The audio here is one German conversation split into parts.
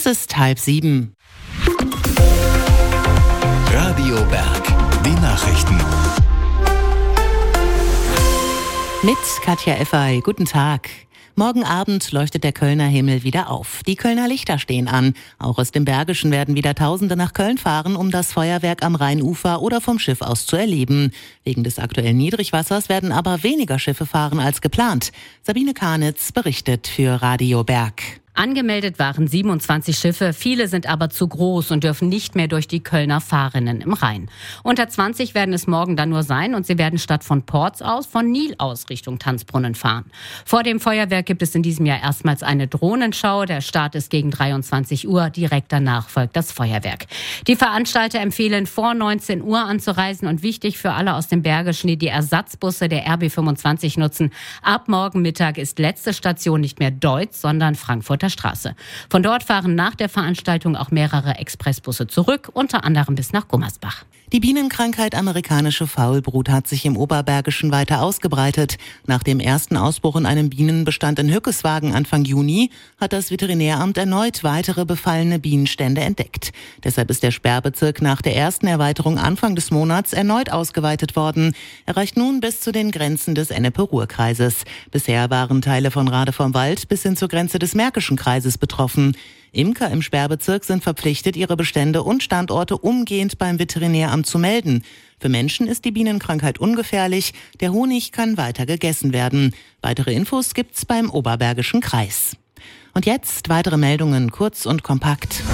Es ist 6:30. Radio Berg, die Nachrichten. Mit Katja Effey, guten Tag. Morgen Abend leuchtet der Kölner Himmel wieder auf. Die Kölner Lichter stehen an. Auch aus dem Bergischen werden wieder Tausende nach Köln fahren, um das Feuerwerk am Rheinufer oder vom Schiff aus zu erleben. Wegen des aktuellen Niedrigwassers werden aber weniger Schiffe fahren als geplant. Sabine Karnitz berichtet für Radio Berg. Angemeldet waren 27 Schiffe, viele sind aber zu groß und dürfen nicht mehr durch die Kölner Fahrrinnen im Rhein. Unter 20 werden es morgen dann nur sein und sie werden statt von Ports aus von Nil aus Richtung Tanzbrunnen fahren. Vor dem Feuerwerk gibt es in diesem Jahr erstmals eine Drohnenschau. Der Start ist gegen 23 Uhr, direkt danach folgt das Feuerwerk. Die Veranstalter empfehlen, vor 19 Uhr anzureisen und wichtig für alle aus dem Bergischen, die Ersatzbusse der RB25 nutzen. Ab morgen Mittag ist letzte Station nicht mehr Deutz, sondern Frankfurter Straße. Von dort fahren nach der Veranstaltung auch mehrere Expressbusse zurück, unter anderem bis nach Gummersbach. Die Bienenkrankheit amerikanische Faulbrut hat sich im Oberbergischen weiter ausgebreitet. Nach dem ersten Ausbruch in einem Bienenbestand in Hückeswagen Anfang Juni hat das Veterinäramt erneut weitere befallene Bienenstände entdeckt. Deshalb ist der Sperrbezirk nach der ersten Erweiterung Anfang des Monats erneut ausgeweitet worden. Er reicht nun bis zu den Grenzen des Ennepe-Ruhr-Kreises. Bisher waren Teile von Rade vom Wald bis hin zur Grenze des Märkischen Kreises betroffen. Imker im Sperrbezirk sind verpflichtet, ihre Bestände und Standorte umgehend beim Veterinäramt zu melden. Für Menschen ist die Bienenkrankheit ungefährlich. Der Honig kann weiter gegessen werden. Weitere Infos gibt's beim Oberbergischen Kreis. Und jetzt weitere Meldungen, kurz und kompakt.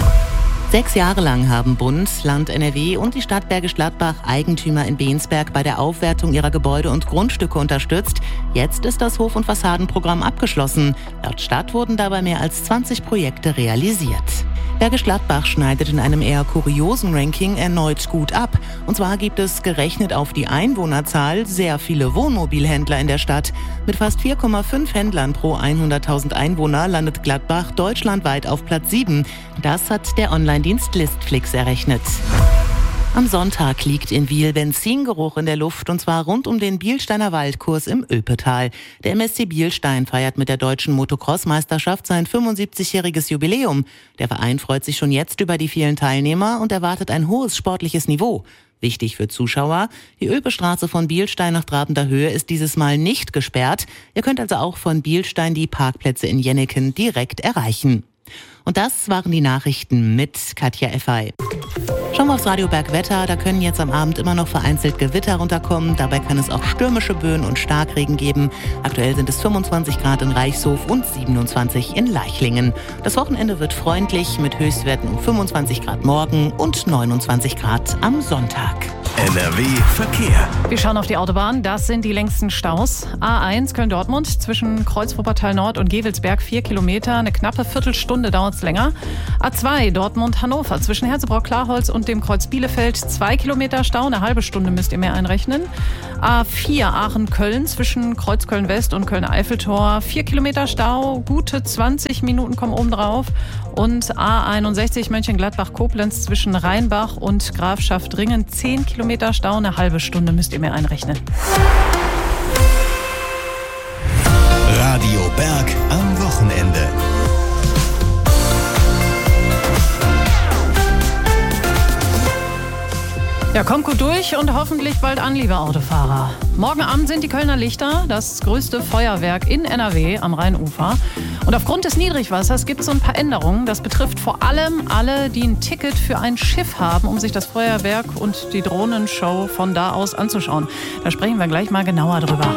6 Jahre lang haben Bund, Land NRW und die Stadt Bergisch Gladbach Eigentümer in Bensberg bei der Aufwertung ihrer Gebäude und Grundstücke unterstützt. Jetzt ist das Hof- und Fassadenprogramm abgeschlossen. Laut Stadt wurden dabei mehr als 20 Projekte realisiert. Bergisch Gladbach schneidet in einem eher kuriosen Ranking erneut gut ab. Und zwar gibt es, gerechnet auf die Einwohnerzahl, sehr viele Wohnmobilhändler in der Stadt. Mit fast 4,5 Händlern pro 100.000 Einwohner landet Gladbach deutschlandweit auf Platz 7. Das hat der Online-Dienst Listflix errechnet. Am Sonntag liegt in Wiel Benzingeruch in der Luft, und zwar rund um den Bielsteiner Waldkurs im Öpetal. Der MSC Bielstein feiert mit der deutschen Motocross-Meisterschaft sein 75-jähriges Jubiläum. Der Verein freut sich schon jetzt über die vielen Teilnehmer und erwartet ein hohes sportliches Niveau. Wichtig für Zuschauer: Die Öpestraße von Bielstein nach Trabender Höhe ist dieses Mal nicht gesperrt. Ihr könnt also auch von Bielstein die Parkplätze in Jenneken direkt erreichen. Und das waren die Nachrichten mit Katja Effey. Schauen wir aufs Radio Berg Wetter. Da können jetzt am Abend immer noch vereinzelt Gewitter runterkommen. Dabei kann es auch stürmische Böen und Starkregen geben. Aktuell sind es 25 Grad in Reichshof und 27 in Leichlingen. Das Wochenende wird freundlich mit Höchstwerten um 25 Grad morgen und 29 Grad am Sonntag. NRW Verkehr. Wir schauen auf die Autobahn. Das sind die längsten Staus. A1 Köln-Dortmund zwischen Kreuz-Wuppertal Nord und Gewelsberg 4 Kilometer. Eine knappe Viertelstunde dauert es länger. A2 Dortmund-Hannover zwischen Herzebrock-Klarholz und dem Kreuz Bielefeld 2 Kilometer Stau. Eine halbe Stunde müsst ihr mehr einrechnen. A4 Aachen-Köln zwischen Kreuz Köln-West und Köln-Eiffeltor 4 Kilometer Stau. Gute 20 Minuten kommen oben drauf. Und A61 Mönchengladbach-Koblenz zwischen Rheinbach und Grafschaft-Ringen 10 Kilometer Stau. Eine halbe Stunde müsst ihr mehr einrechnen. Radio Berg am Wochenende. Ja, kommt gut durch und hoffentlich bald an, liebe Autofahrer. Morgen Abend sind die Kölner Lichter, das größte Feuerwerk in NRW am Rheinufer. Und aufgrund des Niedrigwassers gibt es so ein paar Änderungen. Das betrifft vor allem alle, die ein Ticket für ein Schiff haben, um sich das Feuerwerk und die Drohnenshow von da aus anzuschauen. Da sprechen wir gleich mal genauer drüber.